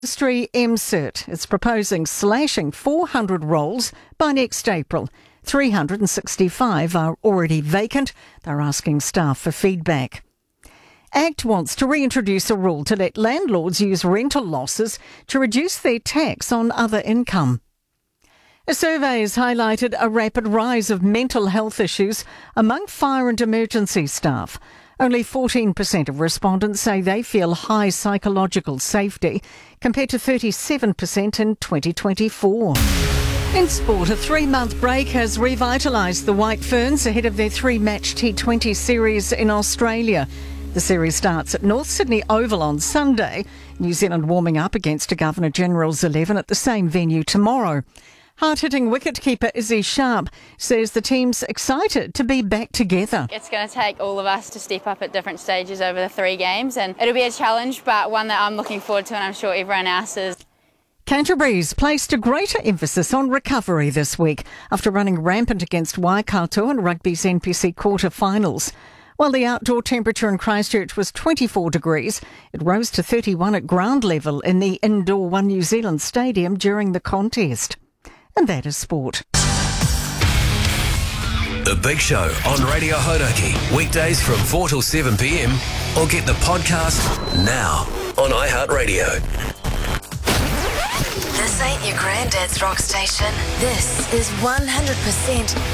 Industry MCIT is proposing slashing 400 roles by next April. 365 are already vacant. They're asking staff for feedback. ACT wants to reintroduce a rule to let landlords use rental losses to reduce their tax on other income. A survey has highlighted a rapid rise of mental health issues among fire and emergency staff. Only 14% of respondents say they feel high psychological safety, compared to 37% in 2024. In sport, a 3-month break has revitalised the White Ferns ahead of their 3-match T20 series in Australia. The series starts at North Sydney Oval on Sunday. New Zealand warming up against a Governor-General's 11 at the same venue tomorrow. Hard-hitting wicketkeeper Izzy Sharp says the team's excited to be back together. It's going to take all of us to step up at different stages over the 3 games, and it'll be a challenge, but one that I'm looking forward to, and I'm sure everyone else is. Canterbury's placed a greater emphasis on recovery this week after running rampant against Waikato in rugby's NPC quarter-finals. While the outdoor temperature in Christchurch was 24 degrees, it rose to 31 at ground level in the indoor One New Zealand Stadium during the contest. And that is sport. The Big Show on Radio Hauraki, weekdays from 4 till 7 p.m, or get the podcast now on iHeartRadio. This ain't your granddad's rock station. This is 100%